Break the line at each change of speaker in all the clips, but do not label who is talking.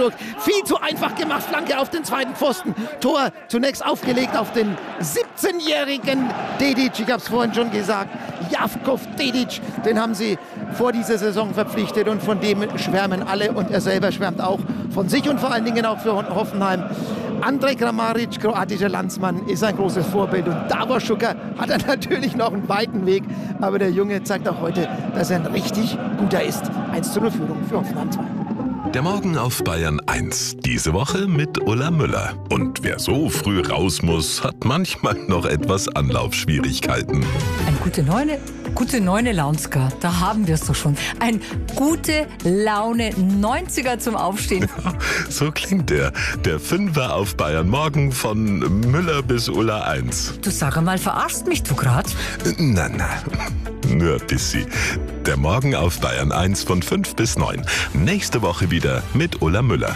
durch. Viel zu einfach gemacht. Flanke auf den zweiten Pfosten. Tor zunächst aufgelegt auf den 17-jährigen Dedic. Ich habe es vorhin schon gesagt. Javkov Dedic, den haben sie vor dieser Saison verpflichtet und von dem schwärmen alle und er selber schwärmt auch von sich und vor allen Dingen auch für Hoffenheim. Andrej Kramaric, kroatischer Landsmann, ist ein großes Vorbild und Davor Šuker hat er natürlich noch einen weiten Weg, aber der Junge zeigt auch heute, dass er ein richtig guter ist. 1:0 Führung für Hoffenheim 2.
Der Morgen auf Bayern 1. Diese Woche mit Ulla Müller. Und wer so früh raus muss, hat manchmal noch etwas Anlaufschwierigkeiten.
Ein gute Neune Launska, da haben wir es doch schon. Ein gute Laune 90er zum Aufstehen.
So klingt der Fünfer auf Bayern Morgen von Müller bis Ulla 1.
Du sag einmal, verarschst mich du grad?
Na, nur ein bisschen. Der Morgen auf Bayern 1 von 5 bis 9. Nächste Woche wieder mit Ulla Müller.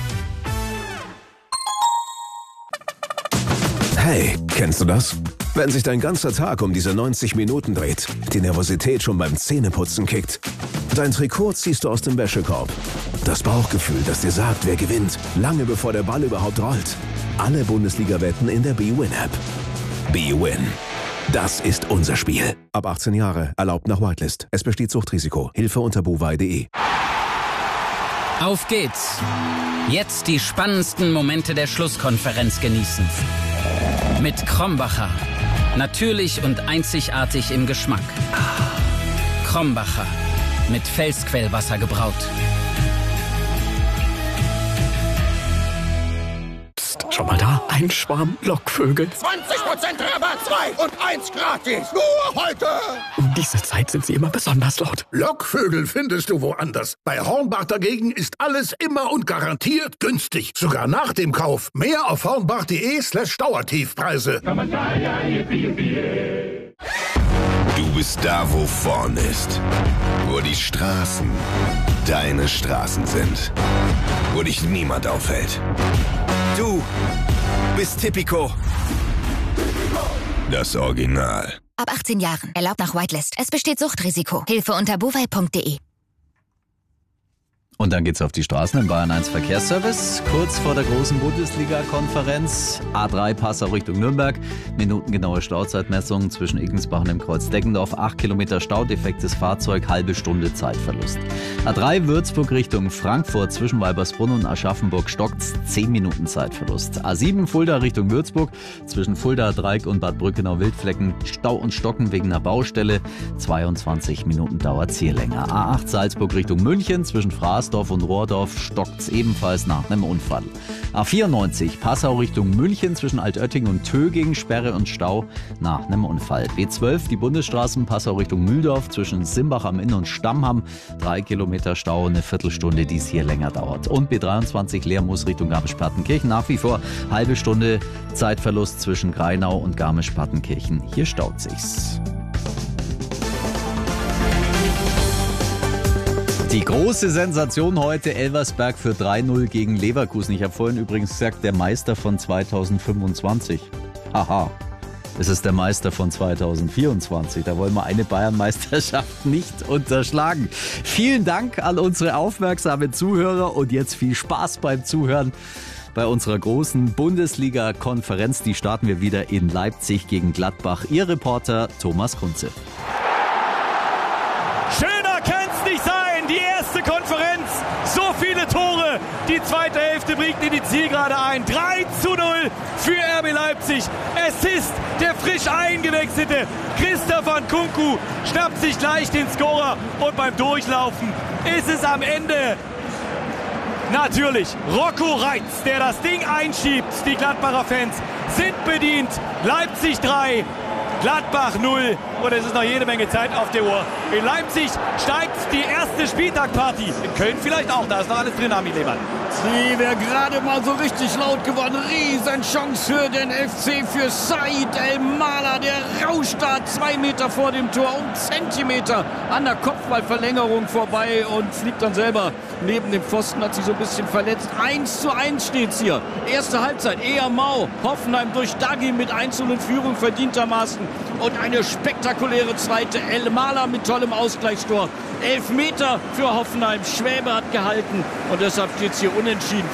Hey, kennst du das? Wenn sich dein ganzer Tag um diese 90 Minuten dreht, die Nervosität schon beim Zähneputzen kickt. Dein Trikot ziehst du aus dem Wäschekorb. Das Bauchgefühl, das dir sagt, wer gewinnt, lange bevor der Ball überhaupt rollt. Alle Bundesliga-Wetten in der bwin-App. bwin. Das ist unser Spiel. Ab 18 Jahre, erlaubt nach Whitelist. Es besteht Suchtrisiko. Hilfe unter bovai.de.
Auf geht's. Jetzt die spannendsten Momente der Schlusskonferenz genießen. Mit Krombacher. Natürlich und einzigartig im Geschmack. Krombacher. Mit Felsquellwasser gebraut.
Psst, schau mal da. Ein Schwarm Lockvögel.
20% Rabatt, 2 und 1 gratis. Nur heute.
Um diese Zeit sind sie immer besonders laut.
Lockvögel findest du woanders. Bei Hornbach dagegen ist alles immer und garantiert günstig. Sogar nach dem Kauf. Mehr auf hornbach.de/Dauertiefpreise.
Du bist da, wo vorn ist. Wo die Straßen deine Straßen sind. Wo dich niemand aufhält. Du bist Tipico. Das Original.
Ab 18 Jahren. Erlaubt nach Whitelist. Es besteht Suchtrisiko. Hilfe unter bovai.de.
Und dann geht's auf die Straßen im Bayern 1 Verkehrsservice. Kurz vor der großen Bundesliga-Konferenz. A3 Passau Richtung Nürnberg. Minutengenaue Stauzeitmessung zwischen Iggensbach und dem Kreuz Deggendorf. 8 Kilometer Stau, defektes Fahrzeug, halbe Stunde Zeitverlust. A3 Würzburg Richtung Frankfurt zwischen Weibersbrunn und Aschaffenburg stockt's. 10 Minuten Zeitverlust. A7 Fulda Richtung Würzburg zwischen Fulda, Dreieck und Bad Brückenau Wildflecken. Stau und Stocken wegen einer Baustelle. 22 Minuten dauert's hier länger. A8 Salzburg Richtung München zwischen Fraßdorf und Rohrdorf stockt's ebenfalls nach einem Unfall. A94 Passau Richtung München zwischen Altötting und Töging, Sperre und Stau nach einem Unfall. B12 die Bundesstraßen Passau Richtung Mühldorf zwischen Simbach am Inn und Stammham. 3 Kilometer Stau, eine Viertelstunde, die es hier länger dauert. Und B23 Leermus Richtung Garmisch-Partenkirchen nach wie vor halbe Stunde Zeitverlust zwischen Greinau und Garmisch-Partenkirchen. Hier staut sich's. Die große Sensation heute, Elversberg für 3:0 gegen Leverkusen. Ich habe vorhin übrigens gesagt, der Meister von 2025. Haha, es ist der Meister von 2024. Da wollen wir eine Bayern-Meisterschaft nicht unterschlagen. Vielen Dank an unsere aufmerksamen Zuhörer und jetzt viel Spaß beim Zuhören bei unserer großen Bundesliga-Konferenz. Die starten wir wieder in Leipzig gegen Gladbach. Ihr Reporter Thomas Kunze.
Schöner kann's nicht sein. Die erste Konferenz, so viele Tore, die zweite Hälfte bringt in die Zielgerade ein. 3:0 für RB Leipzig. Es ist der frisch eingewechselte Christopher Nkunku, schnappt sich gleich den Scorer und beim Durchlaufen ist es am Ende natürlich Rocco Reitz, der das Ding einschiebt. Die Gladbacher Fans sind bedient. Leipzig 3, Gladbach 0 und es ist noch jede Menge Zeit auf der Uhr. In Leipzig steigt die erste Spieltagparty. In Köln vielleicht auch, da ist noch alles drin, Armin Lehmann.
Sie wäre gerade mal so richtig laut geworden. Riesenchance für den FC, für Said El-Mala. Der rauscht da 2 Meter vor dem Tor, um Zentimeter an der Kopfballverlängerung vorbei und fliegt dann selber neben dem Pfosten, hat sich so ein bisschen verletzt. 1:1 steht's hier. Erste Halbzeit, eher mau. Hoffenheim durch Dagi mit 1:0 in Führung verdientermaßen. Und eine spektakuläre zweite. El-Mala mit tollem Ausgleichstor. 11 Meter für Hoffenheim. Schwäbe hat gehalten und deshalb steht's hier unentschieden.